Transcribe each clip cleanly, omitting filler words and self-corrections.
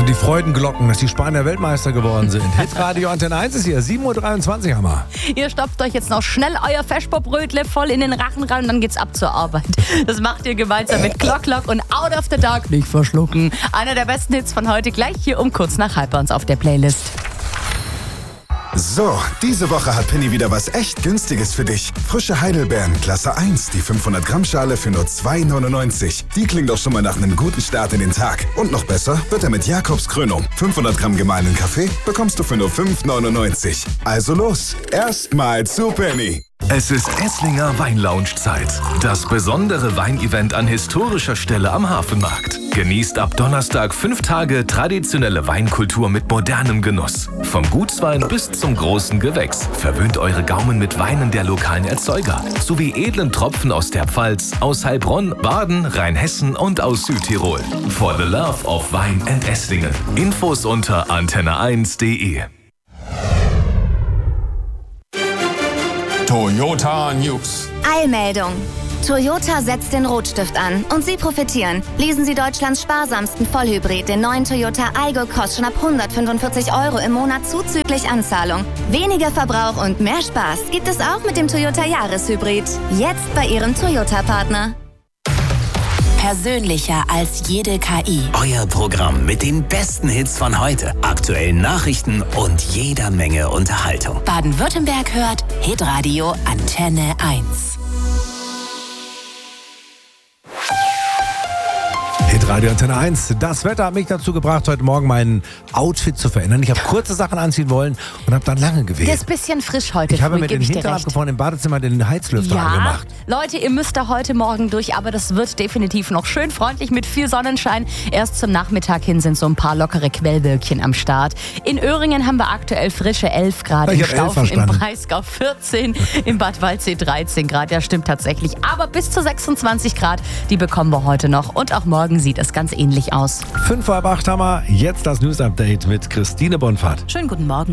die Freudenglocken, dass die Spanier Weltmeister geworden sind. Hitradio Antenne 1 ist hier, 7.23 Uhr haben wir. Ihr stopft euch jetzt noch schnell euer Feschpop-Brötle voll in den Rachen rein und dann geht's ab zur Arbeit. Das macht ihr gemeinsam mit Clock und Out of the Dark. Nicht verschlucken. Einer der besten Hits von heute gleich hier um kurz nach halb bei uns auf der Playlist. So, diese Woche hat Penny wieder was echt Günstiges für dich. Frische Heidelbeeren, Klasse 1, die 500 Gramm Schale für nur 2,99. Die klingt doch schon mal nach einem guten Start in den Tag. Und noch besser wird er mit Jakobskrönung. 500 Gramm gemahlenen Kaffee bekommst du für nur 5,99. Also los, erstmal zu Penny. Es ist Esslinger Weinlounge-Zeit. Das besondere Weinevent an historischer Stelle am Hafenmarkt. Genießt ab Donnerstag 5 Tage traditionelle Weinkultur mit modernem Genuss. Vom Gutswein bis zum großen Gewächs. Verwöhnt eure Gaumen mit Weinen der lokalen Erzeuger. Sowie edlen Tropfen aus der Pfalz, aus Heilbronn, Baden, Rheinhessen und aus Südtirol. For the love of Wein and Esslingen. Infos unter antenne1.de. Toyota News. Eilmeldung. Toyota setzt den Rotstift an und Sie profitieren. Leasen Sie Deutschlands sparsamsten Vollhybrid, den neuen Toyota Aygo, kostet schon ab 145 Euro im Monat zuzüglich Anzahlung. Weniger Verbrauch und mehr Spaß gibt es auch mit dem Toyota Jahreshybrid. Jetzt bei Ihrem Toyota-Partner. Persönlicher als jede KI. Euer Programm mit den besten Hits von heute, aktuellen Nachrichten und jeder Menge Unterhaltung. Baden-Württemberg hört Hitradio Antenne 1. Hitradio Antenne 1. Das Wetter hat mich dazu gebracht, heute Morgen mein Outfit zu verändern. Ich habe kurze Sachen anziehen wollen und habe dann lange gewählt. Der ist ein bisschen frisch heute. Ich habe mit dem Hintern abgefahren im Badezimmer den Heizlüfter angemacht. Leute, ihr müsst da heute Morgen durch, aber das wird definitiv noch schön freundlich mit viel Sonnenschein. Erst zum Nachmittag hin sind so ein paar lockere Quellwölkchen am Start. In Öhringen haben wir aktuell frische 11 Grad, in Staufen im Breisgau 14, im Bad Waldsee 13 Grad. Ja, stimmt tatsächlich. Aber bis zu 26 Grad, die bekommen wir heute noch. Und auch morgen sieht es ganz ähnlich aus. 7:05 haben wir. Jetzt das News-Update mit Christine Bonfahrt. Schönen guten Morgen.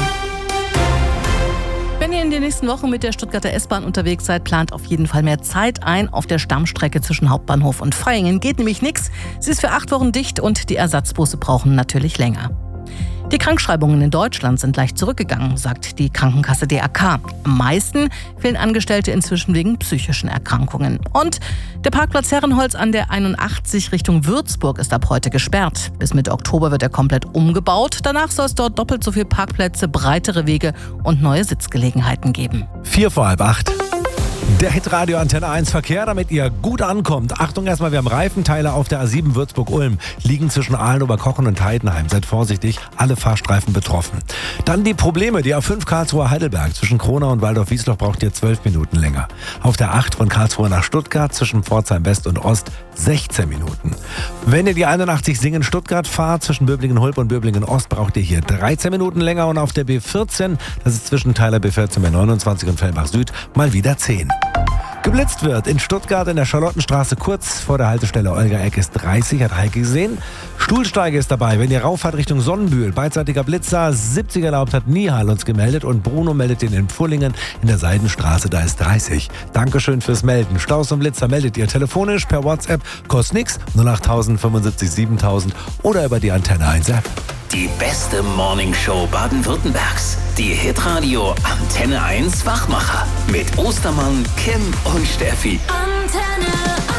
Wenn ihr in den nächsten Wochen mit der Stuttgarter S-Bahn unterwegs seid, plant auf jeden Fall mehr Zeit ein. Auf der Stammstrecke zwischen Hauptbahnhof und Vaihingen geht nämlich nichts. Sie ist für 8 Wochen dicht und die Ersatzbusse brauchen natürlich länger. Die Krankschreibungen in Deutschland sind leicht zurückgegangen, sagt die Krankenkasse DRK. Am meisten fehlen Angestellte inzwischen wegen psychischen Erkrankungen. Und der Parkplatz Herrenholz an der 81 Richtung Würzburg ist ab heute gesperrt. Bis Mitte Oktober wird er komplett umgebaut. Danach soll es dort doppelt so viele Parkplätze, breitere Wege und neue Sitzgelegenheiten geben. 7:45. Der Hitradio Antenne 1 Verkehr, damit ihr gut ankommt. Achtung erstmal, wir haben Reifenteile auf der A7 Würzburg-Ulm. Liegen zwischen Ahlen-Oberkochen und Heidenheim. Seid vorsichtig, alle Fahrstreifen betroffen. Dann die Probleme. Die A5 Karlsruhe-Heidelberg zwischen Kronau und Waldorf-Wiesloch braucht ihr 12 Minuten länger. Auf der 8 von Karlsruhe nach Stuttgart zwischen Pforzheim West und Ost 16 Minuten. Wenn ihr die 81 Singen-Stuttgart fahrt zwischen Böblingen-Hulp und Böblingen-Ost braucht ihr hier 13 Minuten länger. Und auf der B14, das ist zwischen Teiler B14 B29 und Fellbach Süd, mal wieder 10. Geblitzt wird in Stuttgart in der Charlottenstraße kurz vor der Haltestelle Olga-Eck ist 30, hat Heike gesehen. Stuhlsteiger ist dabei, wenn ihr rauffahrt Richtung Sonnenbühl. Beidseitiger Blitzer, 70 erlaubt, hat Nihal uns gemeldet und Bruno meldet den in Pfullingen in der Seidenstraße, da ist 30. Dankeschön fürs Melden. Staus und Blitzer meldet ihr telefonisch, per WhatsApp, kostet nix, 08000 75 7000 oder über die Antenne 1 App. Die beste Morningshow Baden-Württembergs. Die Hitradio Antenne 1 Wachmacher. Mit Ostermann, Kim und Steffi. Antenne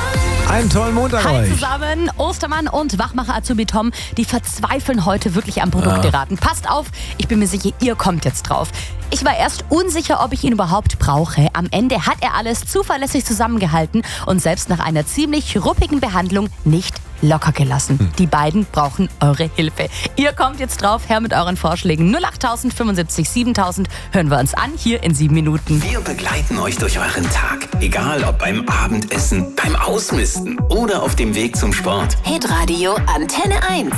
1. Einen tollen Montag Hi euch. zusammen, Ostermann und Wachmacher Azubi Tom, die verzweifeln heute wirklich am Produkteraten. Passt auf, ich bin mir sicher, ihr kommt jetzt drauf. Ich war erst unsicher, ob ich ihn überhaupt brauche. Am Ende hat er alles zuverlässig zusammengehalten und selbst nach einer ziemlich ruppigen Behandlung nicht locker gelassen. Die beiden brauchen eure Hilfe. Ihr kommt jetzt drauf, her mit euren Vorschlägen. 08000 75 7000 hören wir uns an, hier in 7 Minuten. Wir begleiten euch durch euren Tag. Egal ob beim Abendessen, beim Ausmisten oder auf dem Weg zum Sport. Hitradio Antenne 1.